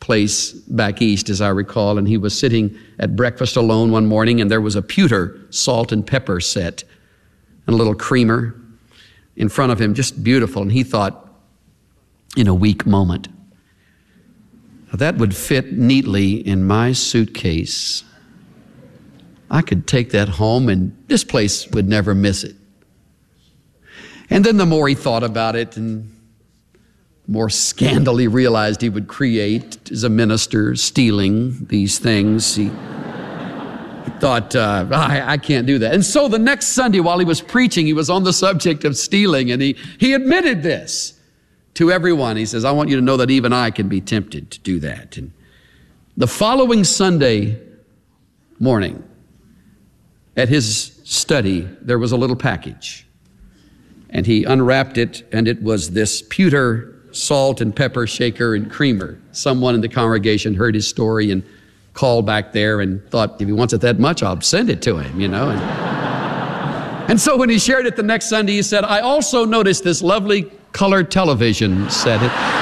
place back east, as I recall, and he was sitting at breakfast alone one morning, and there was a pewter salt and pepper set and a little creamer in front of him, just beautiful. And he thought, in a weak moment, that would fit neatly in my suitcase. I could take that home and this place would never miss it. And then the more he thought about it, and more scandal he realized he would create as a minister, stealing these things, he thought, I can't do that. And so the next Sunday while he was preaching, he was on the subject of stealing, and he admitted this to everyone. He says, I want you to know that even I can be tempted to do that. And the following Sunday morning at his study, there was a little package. And he unwrapped it, and it was this pewter salt and pepper shaker and creamer. Someone in the congregation heard his story and called back there and thought, if he wants it that much, I'll send it to him, And so when he shared it the next Sunday, he said, I also noticed this lovely color television set.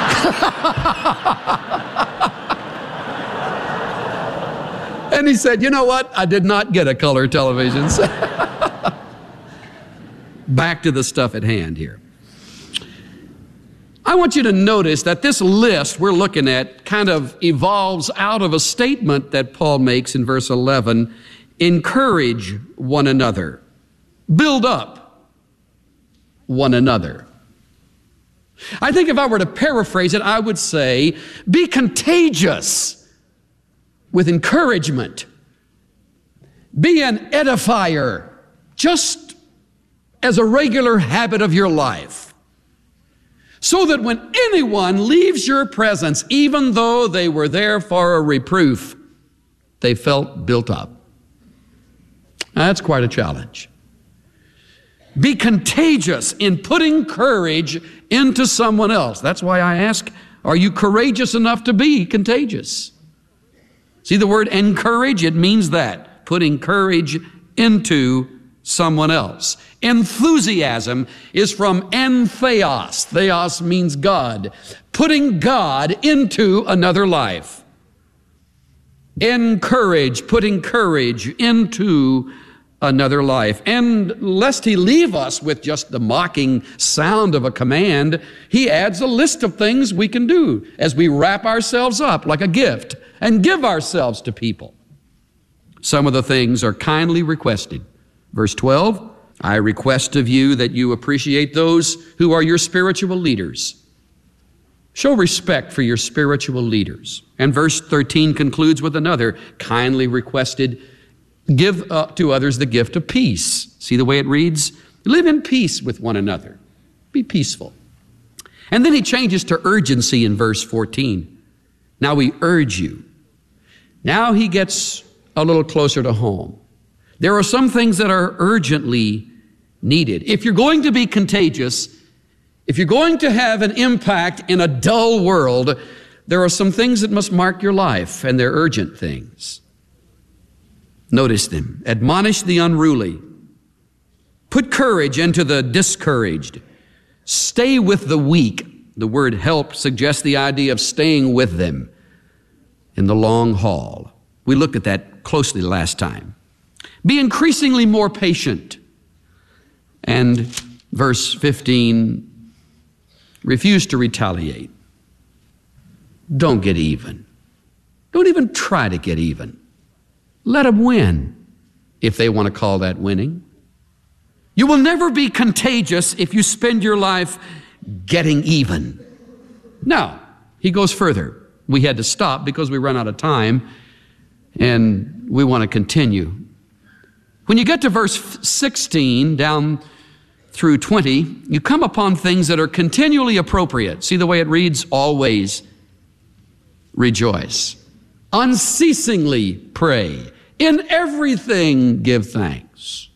And he said, you know what? I did not get a color television set. Back to the stuff at hand here. I want you to notice that this list we're looking at kind of evolves out of a statement that Paul makes in verse 11. Encourage one another. Build up one another. I think if I were to paraphrase it, I would say, be contagious with encouragement. Be an edifier, just as a regular habit of your life. So that when anyone leaves your presence, even though they were there for a reproof, they felt built up. Now, that's quite a challenge. Be contagious in putting courage into someone else. That's why I ask, are you courageous enough to be contagious? See the word encourage? It means that, putting courage into someone else. Enthusiasm is from entheos. Theos means God. Putting God into another life. Encourage, putting courage into another life. And lest he leave us with just the mocking sound of a command, he adds a list of things we can do as we wrap ourselves up like a gift and give ourselves to people. Some of the things are kindly requested. Verse 12, I request of you that you appreciate those who are your spiritual leaders. Show respect for your spiritual leaders. And verse 13 concludes with another kindly requested, give up to others the gift of peace. See the way it reads? Live in peace with one another. Be peaceful. And then he changes to urgency in verse 14. Now we urge you. Now he gets a little closer to home. There are some things that are urgently needed. If you're going to be contagious, if you're going to have an impact in a dull world, there are some things that must mark your life, and they're urgent things. Notice them. Admonish the unruly. Put courage into the discouraged. Stay with the weak. The word help suggests the idea of staying with them in the long haul. We looked at that closely last time. Be increasingly more patient. And verse 15, refuse to retaliate. Don't get even. Don't even try to get even. Let them win, if they want to call that winning. You will never be contagious if you spend your life getting even. Now, he goes further. We had to stop because we run out of time, and we want to continue. When you get to verse 16 down through 20, you come upon things that are continually appropriate. See the way it reads? Always rejoice. Unceasingly pray. In everything give thanks.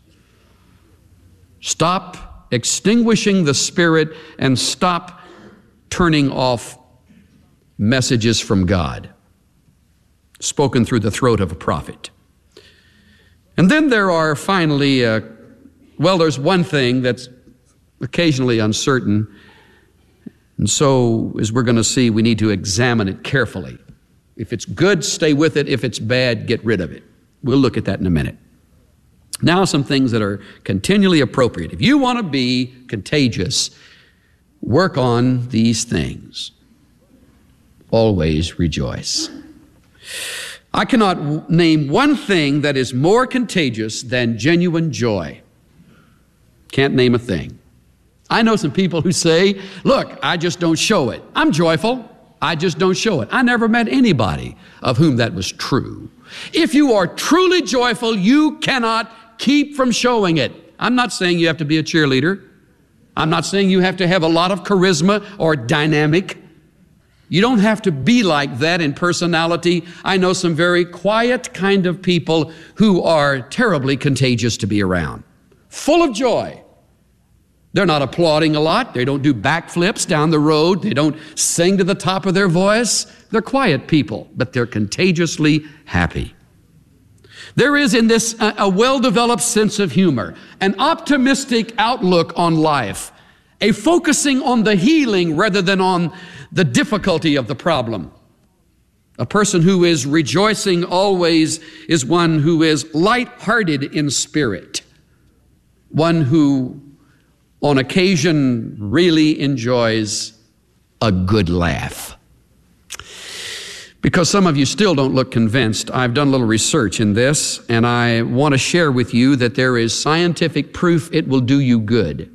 Stop extinguishing the Spirit and stop turning off messages from God, spoken through the throat of a prophet. And then there are finally, there's one thing that's occasionally uncertain. And so, as we're going to see, we need to examine it carefully. If it's good, stay with it. If it's bad, get rid of it. We'll look at that in a minute. Now, some things that are continually appropriate. If you want to be contagious, work on these things. Always rejoice. I cannot name one thing that is more contagious than genuine joy. Can't name a thing. I know some people who say, look, I just don't show it. I'm joyful. I just don't show it. I never met anybody of whom that was true. If you are truly joyful, you cannot keep from showing it. I'm not saying you have to be a cheerleader. I'm not saying you have to have a lot of charisma or dynamic. You don't have to be like that in personality. I know some very quiet kind of people who are terribly contagious to be around. Full of joy. They're not applauding a lot. They don't do backflips down the road. They don't sing to the top of their voice. They're quiet people, but they're contagiously happy. There is in this a well-developed sense of humor, an optimistic outlook on life, a focusing on the healing rather than on the difficulty of the problem. A person who is rejoicing always is one who is light-hearted in spirit, one who on occasion really enjoys a good laugh. Because some of you still don't look convinced, I've done a little research in this, and I want to share with you that there is scientific proof it will do you good.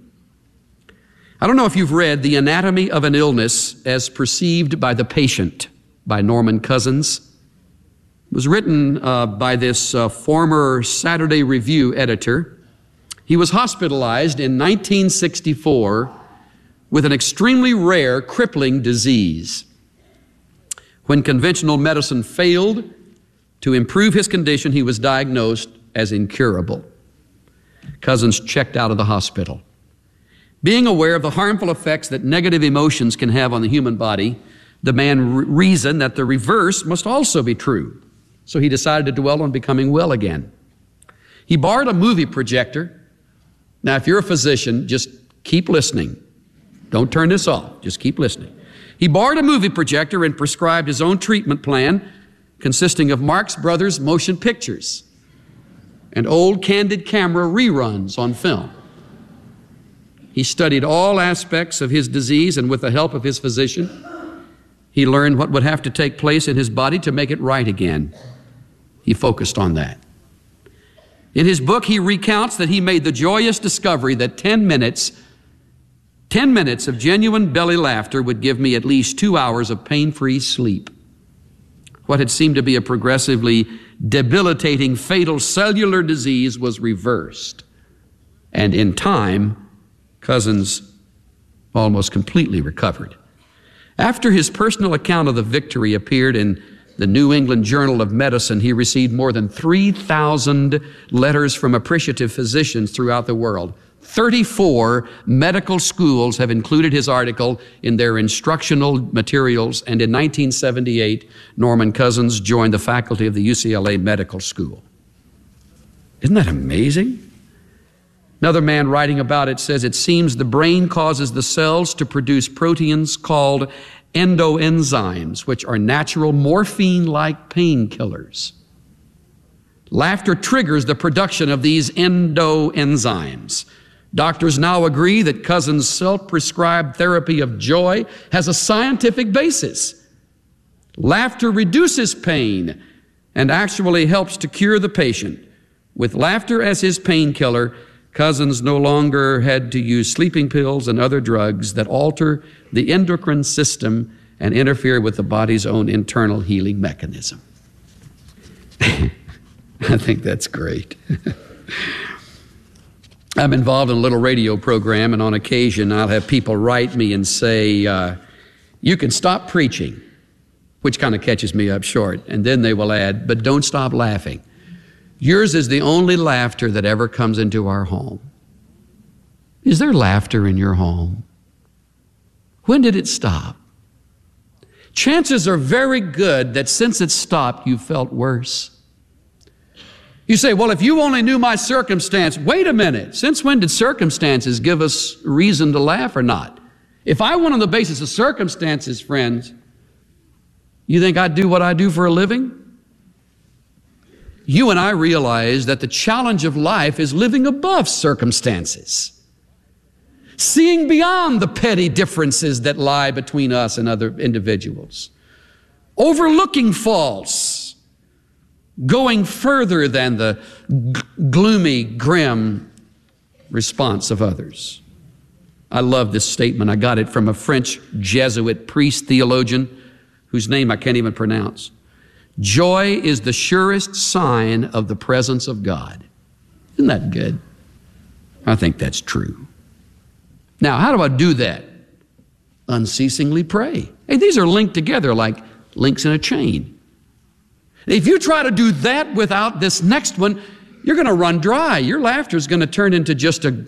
I don't know if you've read The Anatomy of an Illness as Perceived by the Patient by Norman Cousins. It was written by this former Saturday Review editor. He was hospitalized in 1964 with an extremely rare crippling disease. When conventional medicine failed to improve his condition, he was diagnosed as incurable. Cousins checked out of the hospital. Being aware of the harmful effects that negative emotions can have on the human body, the man reasoned that the reverse must also be true. So he decided to dwell on becoming well again. He borrowed a movie projector. Now, if you're a physician, just keep listening. Don't turn this off. Just keep listening. He borrowed a movie projector and prescribed his own treatment plan consisting of Marx Brothers motion pictures and old candid camera reruns on film. He studied all aspects of his disease, and with the help of his physician, he learned what would have to take place in his body to make it right again. He focused on that. In his book, he recounts that he made the joyous discovery that 10 minutes of genuine belly laughter would give me at least 2 hours of pain-free sleep. What had seemed to be a progressively debilitating, fatal cellular disease was reversed. And in time, Cousins almost completely recovered. After his personal account of the victory appeared in the New England Journal of Medicine, he received more than 3,000 letters from appreciative physicians throughout the world. 34 medical schools have included his article in their instructional materials, and in 1978, Norman Cousins joined the faculty of the UCLA Medical School. Isn't that amazing? Another man writing about it says, it seems the brain causes the cells to produce proteins called endoenzymes, which are natural morphine-like painkillers. Laughter triggers the production of these endoenzymes. Doctors now agree that Cousins' self-prescribed therapy of joy has a scientific basis. Laughter reduces pain and actually helps to cure the patient. With laughter as his painkiller, Cousins no longer had to use sleeping pills and other drugs that alter the endocrine system and interfere with the body's own internal healing mechanism. I think that's great. I'm involved in a little radio program, and on occasion I'll have people write me and say, you can stop preaching, which kind of catches me up short, and then they will add, but don't stop laughing. Yours is the only laughter that ever comes into our home. Is there laughter in your home? When did it stop? Chances are very good that since it stopped, you felt worse. You say, well, if you only knew my circumstance, wait a minute. Since when did circumstances give us reason to laugh or not? If I went on the basis of circumstances, friends, You think I do what I do for a living? You and I realize that the challenge of life is living above circumstances, seeing beyond the petty differences that lie between us and other individuals, overlooking faults, going further than the gloomy, grim response of others. I love this statement. I got it from a French Jesuit priest theologian whose name I can't even pronounce. Joy is the surest sign of the presence of God. Isn't that good? I think that's true. Now, how do I do that? Unceasingly pray. Hey, these are linked together like links in a chain. If you try to do that without this next one, you're going to run dry. Your laughter is going to turn into just a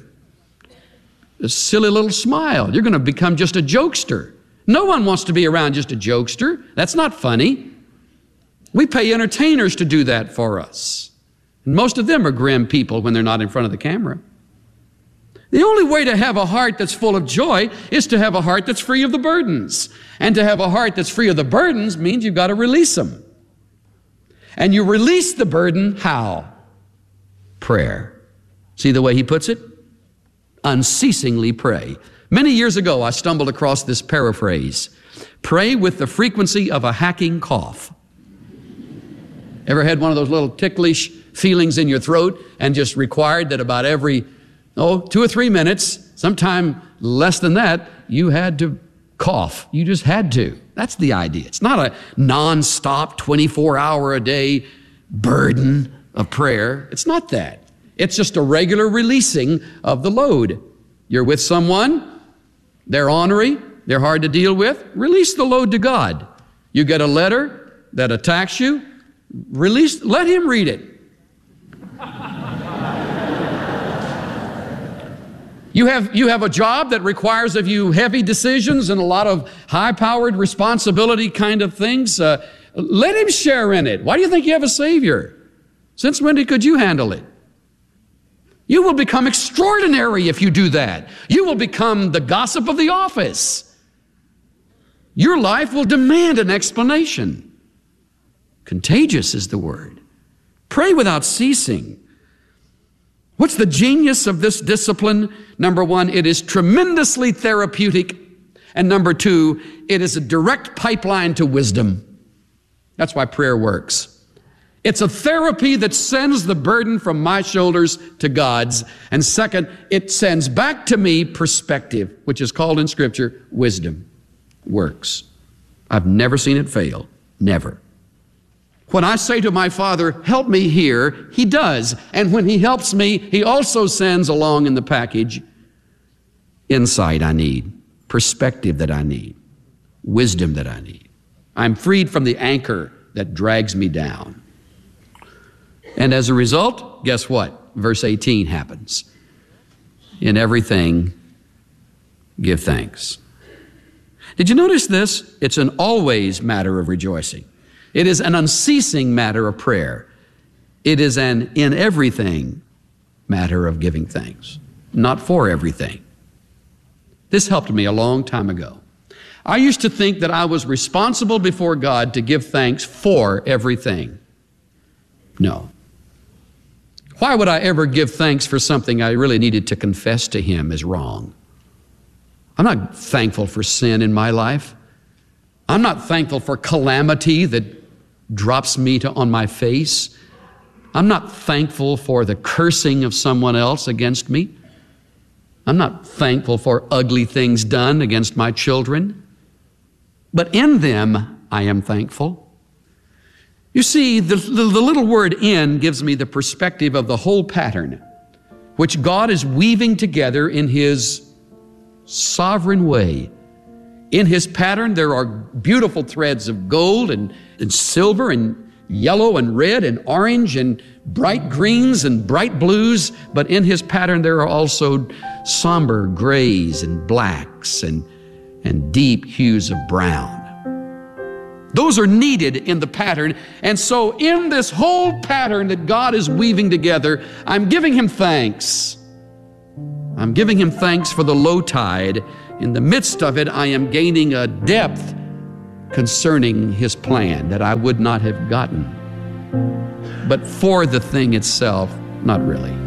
silly little smile. You're going to become just a jokester. No one wants to be around just a jokester. That's not funny. We pay entertainers to do that for us. And most of them are grim people when they're not in front of the camera. The only way to have a heart that's full of joy is to have a heart that's free of the burdens. And to have a heart that's free of the burdens means you've got to release them. And you release the burden how? Prayer. See the way he puts it? Unceasingly pray. Many years ago, I stumbled across this paraphrase. Pray with the frequency of a hacking cough. Ever had one of those little ticklish feelings in your throat and just required that about every, 2 or 3 minutes, sometime less than that, you had to cough. You just had to. That's the idea. It's not a non-stop 24-hour-a-day burden of prayer. It's not that. It's just a regular releasing of the load. You're with someone, they're ornery, they're hard to deal with, release the load to God. You get a letter that attacks you, let him read it. You have a job that requires of you heavy decisions and a lot of high-powered responsibility kind of things. Let him share in it. Why do you think you have a Savior? Since when could you handle it? You will become extraordinary if you do that. You will become the gossip of the office. Your life will demand an explanation. Contagious is the word. Pray without ceasing. What's the genius of this discipline? Number one, it is tremendously therapeutic. And number two, it is a direct pipeline to wisdom. That's why prayer works. It's a therapy that sends the burden from my shoulders to God's. And second, it sends back to me perspective, which is called in Scripture wisdom. Works. I've never seen it fail. Never. When I say to my Father, help me here, He does. And when He helps me, He also sends along in the package insight I need, perspective that I need, wisdom that I need. I'm freed from the anchor that drags me down. And as a result, guess what? Verse 18 happens. In everything, give thanks. Did you notice this? It's an always matter of rejoicing. It is an unceasing matter of prayer. It is an in everything matter of giving thanks, not for everything. This helped me a long time ago. I used to think that I was responsible before God to give thanks for everything. No. Why would I ever give thanks for something I really needed to confess to Him is wrong? I'm not thankful for sin in my life. I'm not thankful for calamity that drops me on my face. I'm not thankful for the cursing of someone else against me. I'm not thankful for ugly things done against my children. But in them, I am thankful. You see, the little word in gives me the perspective of the whole pattern, which God is weaving together in His sovereign way. In His pattern, there are beautiful threads of gold and silver and yellow and red and orange and bright greens and bright blues. But in His pattern, there are also somber grays and blacks and deep hues of brown. Those are needed in the pattern. And so in this whole pattern that God is weaving together, I'm giving Him thanks. I'm giving Him thanks for the low tide. In the midst of it, I am gaining a depth concerning his plan that I would not have gotten. But for the thing itself, not really.